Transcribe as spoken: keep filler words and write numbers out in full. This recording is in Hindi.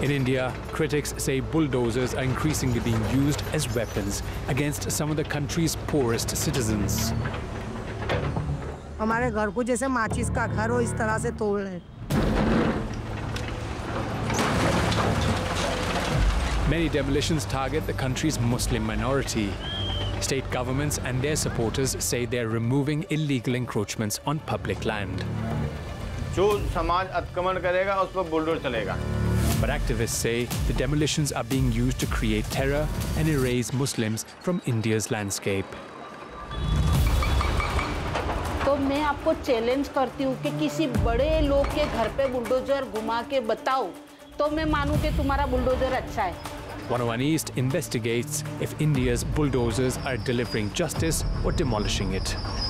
In India, critics say bulldozers are increasingly being used as weapons against some of the country's poorest citizens. हमारे घर को जैसे माचिस का घर हो इस तरह से तोड़ रहे। Many demolitions target the country's Muslim minority. State governments and their supporters say they're removing illegal encroachments on public land. जो समाज अतिक्रमण करेगा उस पर बुलडोजर चलेगा. But activists say the demolitions are being used to create terror and erase Muslims from India's landscape. तो मैं आपको चैलेंज करती हूँ कि किसी बड़े लोग के घर पे बुलडोजर घुमा के बताओ तो मैं मानूं कि तुम्हारा बुलडोजर अच्छा है. one oh one East investigates if India's bulldozers are delivering justice or demolishing it.